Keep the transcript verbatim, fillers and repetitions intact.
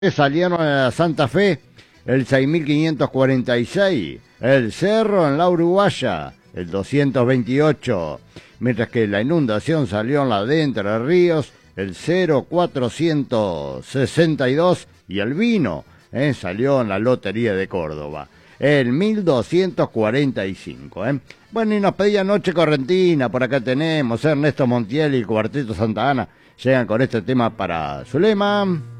salieron a la Santa Fe el seis mil quinientos cuarenta y seis, el Cerro en la Uruguaya el doscientos veintiocho, mientras que la Inundación salió en la de Entre Ríos el cero cuatrocientos sesenta y dos y el Vino eh, salió en la Lotería de Córdoba el mil doscientos cuarenta y cinco. Eh. Bueno, y nos pedía Noche Correntina, por acá tenemos Ernesto Montiel y Cuarteto Santa Ana, llegan con este tema para Zulema.